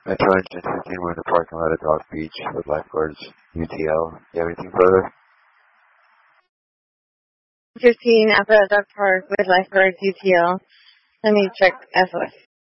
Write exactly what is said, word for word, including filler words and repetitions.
At two hundred fifteen, we're in the parking lot at Dog Beach with lifeguards, U T L. You have anything further? fifteen at the dog park with lifeguards, U T L. Let me check S O S.